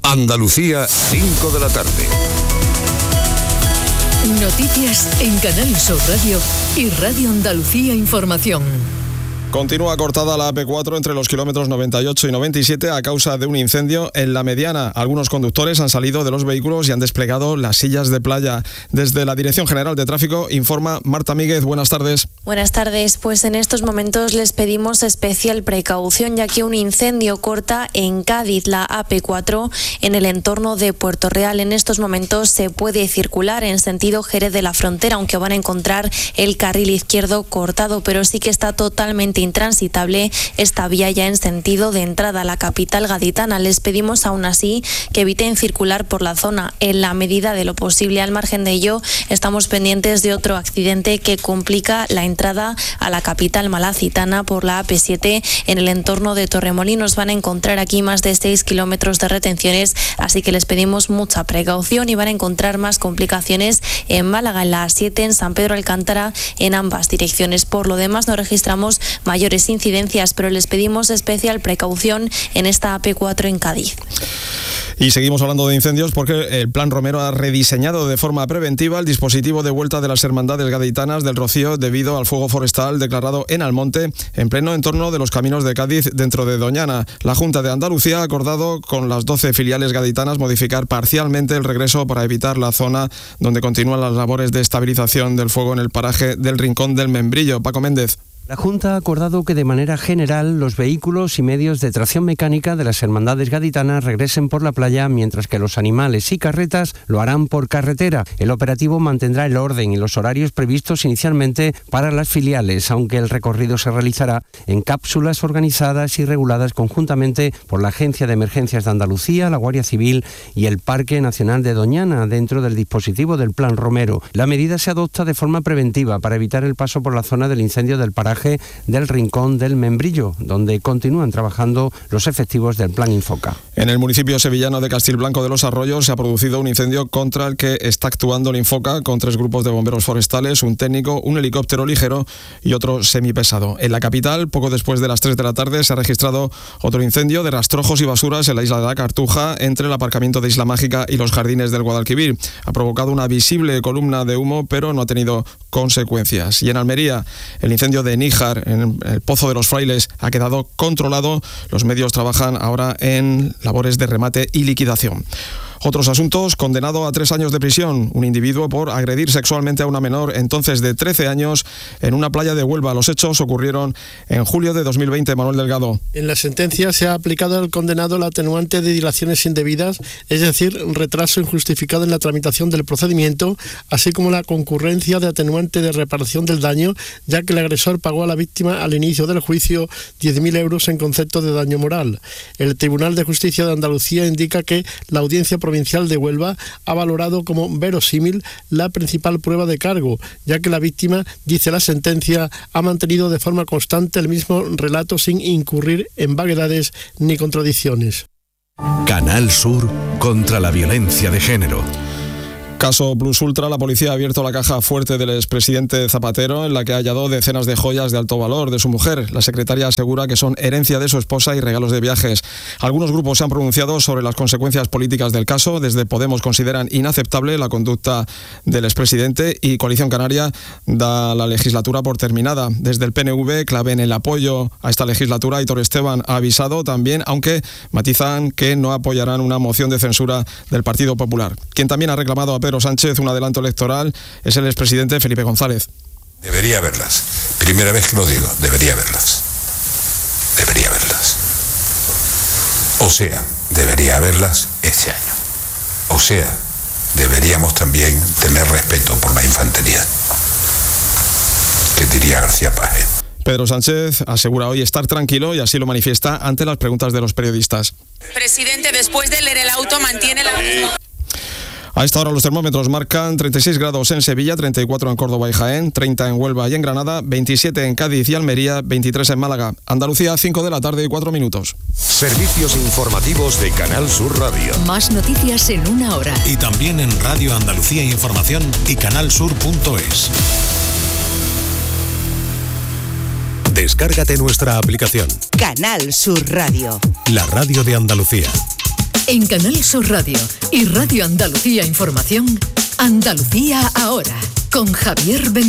Andalucía, 5 de la tarde. Noticias en Canal Sur Radio y Radio Andalucía Información. Continúa cortada la AP4 entre los kilómetros 98 y 97 a causa de un incendio en La Mediana. Algunos conductores han salido de los vehículos y han desplegado las sillas de playa. Desde la Dirección General de Tráfico informa Marta Míguez. Buenas tardes. Buenas tardes. Pues en estos momentos les pedimos especial precaución, ya que un incendio corta en Cádiz la AP4 en el entorno de Puerto Real. En estos momentos se puede circular en sentido Jerez de la Frontera, aunque van a encontrar el carril izquierdo cortado, pero sí que está totalmente intransitable esta vía ya en sentido de entrada a la capital gaditana. Les pedimos aún así que eviten circular por la zona en la medida de lo posible. Al margen de ello, estamos pendientes de otro accidente que complica la entrada a la capital malacitana por la AP7 en el entorno de Torremolinos. Van a encontrar aquí más de 6 kilómetros de retenciones, así que les pedimos mucha precaución, y van a encontrar más complicaciones en Málaga, en la A7, en San Pedro Alcántara, en ambas direcciones. Por lo demás, no registramos mayores incidencias, pero les pedimos especial precaución en esta AP4 en Cádiz. Y seguimos hablando de incendios porque el Plan Romero ha rediseñado de forma preventiva el dispositivo de vuelta de las hermandades gaditanas del Rocío debido al fuego forestal declarado en Almonte, en pleno entorno de los caminos de Cádiz dentro de Doñana. La Junta de Andalucía ha acordado con las 12 filiales gaditanas modificar parcialmente el regreso para evitar la zona donde continúan las labores de estabilización del fuego en el paraje del Rincón del Membrillo. Paco Méndez. La Junta ha acordado que de manera general los vehículos y medios de tracción mecánica de las hermandades gaditanas regresen por la playa, mientras que los animales y carretas lo harán por carretera. El operativo mantendrá el orden y los horarios previstos inicialmente para las filiales, aunque el recorrido se realizará en cápsulas organizadas y reguladas conjuntamente por la Agencia de Emergencias de Andalucía, la Guardia Civil y el Parque Nacional de Doñana, dentro del dispositivo del Plan Romero. La medida se adopta de forma preventiva para evitar el paso por la zona del incendio del paraje del Rincón del Membrillo, donde continúan trabajando los efectivos del Plan Infoca. En el municipio sevillano de Castilblanco de los Arroyos se ha producido un incendio contra el que está actuando el Infoca con 3 grupos de bomberos forestales, un técnico, un helicóptero ligero y otro semipesado. En la capital, poco después de las 3 de la tarde, se ha registrado otro incendio de rastrojos y basuras en la isla de la Cartuja, entre el aparcamiento de Isla Mágica y los jardines del Guadalquivir. Ha provocado una visible columna de humo, pero no ha tenido consecuencias. Y en Almería, el incendio de Níjar, en el Pozo de los Frailes, ha quedado controlado. Los medios trabajan ahora en labores de remate y liquidación. Otros asuntos: condenado a 3 años de prisión un individuo por agredir sexualmente a una menor, entonces de 13 años, en una playa de Huelva. Los hechos ocurrieron en julio de 2020. Manuel Delgado. En la sentencia se ha aplicado al condenado la atenuante de dilaciones indebidas, es decir, retraso injustificado en la tramitación del procedimiento, así como la concurrencia de atenuante de reparación del daño, ya que el agresor pagó a la víctima al inicio del juicio 10.000 euros en concepto de daño moral. El Tribunal de Justicia de Andalucía indica que la Audiencia Provincial de Huelva ha valorado como verosímil la principal prueba de cargo, ya que la víctima, dice la sentencia, ha mantenido de forma constante el mismo relato sin incurrir en vaguedades ni contradicciones. Canal Sur contra la violencia de género. Caso Plus Ultra. La policía ha abierto la caja fuerte del expresidente Zapatero, en la que ha hallado decenas de joyas de alto valor de su mujer. La secretaria asegura que son herencia de su esposa y regalos de viajes. Algunos grupos se han pronunciado sobre las consecuencias políticas del caso. Desde Podemos consideran inaceptable la conducta del expresidente y Coalición Canaria da la legislatura por terminada. Desde el PNV claven el apoyo a esta legislatura. Aitor Esteban ha avisado también, aunque matizan que no apoyarán una moción de censura del Partido Popular. Quien también ha reclamado a Pedro Sánchez un adelanto electoral es el expresidente Felipe González. Debería verlas. Primera vez que lo digo, debería verlas. Debería verlas. O sea, debería verlas este año. O sea, deberíamos también tener respeto por la infantería, que diría García Páez. Pedro Sánchez asegura hoy estar tranquilo y así lo manifiesta ante las preguntas de los periodistas. Presidente, después de leer el auto, mantiene la misma. A esta hora los termómetros marcan 36 grados en Sevilla, 34 en Córdoba y Jaén, 30 en Huelva y en Granada, 27 en Cádiz y Almería, 23 en Málaga. Andalucía, 5 de la tarde y 4 minutos. Servicios informativos de Canal Sur Radio. Más noticias en una hora. Y también en Radio Andalucía Información y canalsur.es. Descárgate nuestra aplicación. Canal Sur Radio. La radio de Andalucía. En Canal Sur Radio y Radio Andalucía Información, Andalucía ahora, con Javier Benítez.